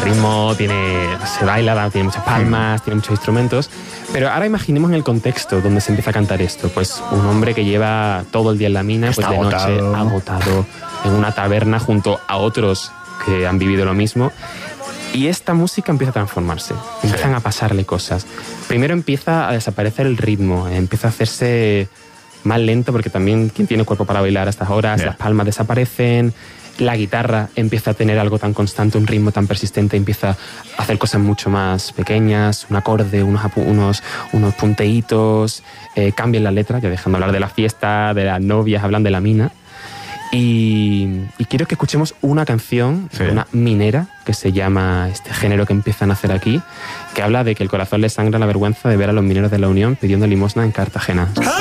ritmo se baila, tiene muchas palmas, tiene muchos instrumentos. Pero ahora imaginemos en el contexto donde se empieza a cantar esto. Pues un hombre que lleva todo el día en la mina, pues de noche agotado, en una taberna junto a otros que han vivido lo mismo. Y esta música empieza a transformarse, empiezan a pasarle cosas. Primero empieza a desaparecer el ritmo, empieza a hacerse más lento, porque también quien tiene cuerpo para bailar a estas horas, las palmas desaparecen, la guitarra empieza a tener algo tan constante, un ritmo tan persistente, empieza a hacer cosas mucho más pequeñas, un acorde, unos punteitos, cambian la letra, ya dejando de hablar de la fiesta, de las novias, hablan de la mina. Y quiero que escuchemos una canción, una minera, que se llama este género que empiezan a hacer aquí, que habla de que el corazón le sangra la vergüenza de ver a los mineros de la Unión pidiendo limosna en Cartagena.